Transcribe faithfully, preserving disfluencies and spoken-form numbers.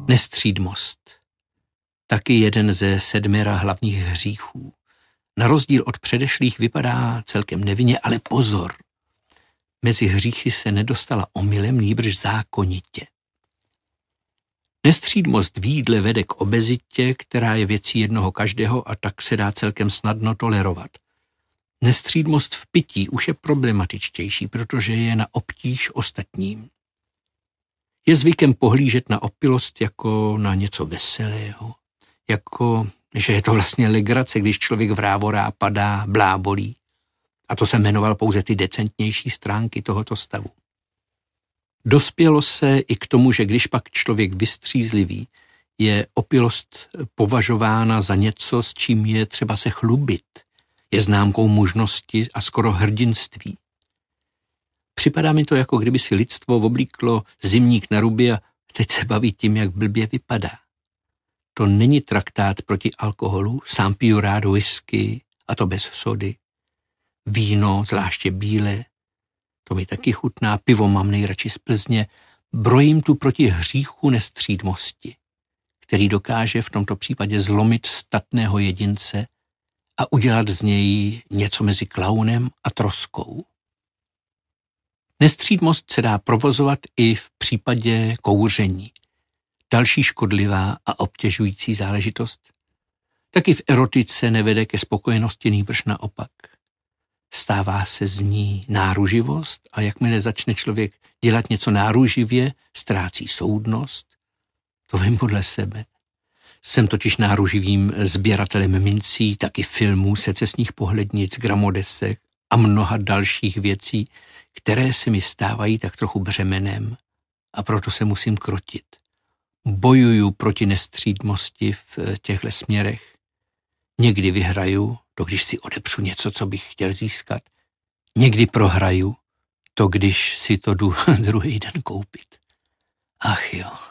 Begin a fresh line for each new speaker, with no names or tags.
Nestřídmost. Taky jeden ze sedmera hlavních hříchů. Na rozdíl od předešlých vypadá celkem nevinně, ale pozor. Mezi hříchy se nedostala omylem, nýbrž zákonitě. Nestřídmost v jídle vede k obezitě, která je věcí jednoho každého a tak se dá celkem snadno tolerovat. Nestřídmost v pití už je problematičtější, protože je na obtíž ostatním. Je zvykem pohlížet na opilost jako na něco veselého, jako že je to vlastně legrace, když člověk vrávorá, padá, blábolí. A to se jmenoval pouze ty decentnější stránky tohoto stavu. Dospělo se i k tomu, že když pak člověk vystřízlivý, je opilost považována za něco, s čím je třeba se chlubit. Je známkou mužnosti a skoro hrdinství. Připadá mi to, jako kdyby si lidstvo oblíklo zimník na ruby a teď se baví tím, jak blbě vypadá. To není traktát proti alkoholu, sám piju rád whisky, a to bez sody. Víno, zvláště bílé, to mi taky chutná, pivo mám nejradši z Plzně, brojím tu proti hříchu nestřídmosti, který dokáže v tomto případě zlomit statného jedince a udělat z něj něco mezi klaunem a troskou. Nestřídmost se dá provozovat i v případě kouření. Další škodlivá a obtěžující záležitost. Taky v erotice nevede ke spokojenosti, nýbrž naopak. Stává se z ní náruživost a jakmile začne člověk dělat něco náruživě, ztrácí soudnost. To vím podle sebe. Jsem totiž náruživým sběratelem mincí, taky filmů, secesních pohlednic, gramodesek a mnoha dalších věcí, které se mi stávají tak trochu břemenem a proto se musím krotit. Bojuju proti nestřídmosti v těchto směrech. Někdy vyhraju, to když si odepřu něco, co bych chtěl získat. Někdy prohraju, to když si to jdu druhý den koupit. Ach jo.